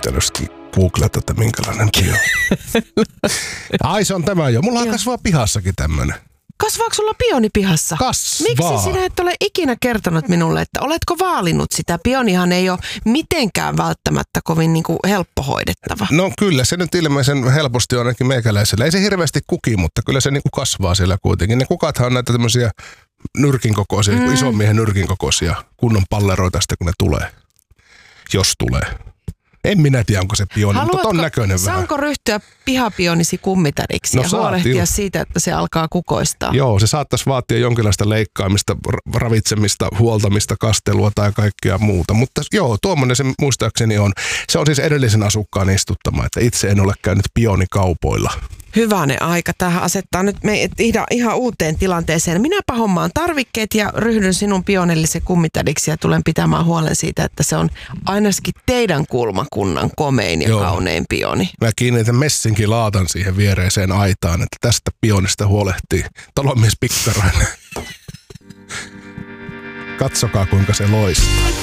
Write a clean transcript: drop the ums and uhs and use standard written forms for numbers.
yhtälössäkin googlata, että minkälainen pioni. Ai se on tämä jo. Mulla kasvaa pihassakin tämmönen. Kasvaako sulla pioni pihassa? Kasvaa. Miksi sinä et ole ikinä kertonut minulle, että oletko vaalinut sitä? Pionihan ei ole mitenkään välttämättä kovin niin kuin helppo hoidettava. No kyllä, se nyt ilmeisen helposti on ainakin meikäläisellä. Ei se hirveästi kuki, mutta kyllä se niin kuin kasvaa siellä kuitenkin. Ne kukathan on näitä tämmöisiä nyrkinkokoisia, ison miehen nyrkinkokoisia kunnon palleroita sitten, kun ne tulee. Jos tulee. En minä tiedä, onko se pioni, mutta on näköinen vähän. Saanko ryhtyä pihapionisi kummitädiksi ja huolehtia siitä, että se alkaa kukoistaa? Joo, se saattaisi vaatia jonkinlaista leikkaamista, ravitsemista, huoltamista, kastelua tai kaikkea muuta. Mutta joo, tuommoinen se muistaakseni on. Se on siis edellisen asukkaan istuttama, että itse en ole käynyt pionikaupoilla. Hyvänen aika. Tähän asettaa nyt meidät ihan uuteen tilanteeseen. Minäpä hommaan tarvikkeet ja ryhdyn sinun pionellisen kummitädiksi ja tulen pitämään huolen siitä, että se on ainakin teidän kulmakunnan komein ja kaunein pioni. Mä kiinnitän messinkilaatan siihen viereiseen aitaan, että tästä pionista huolehtii talonmies Pikkarainen. Katsokaa, kuinka se loistaa.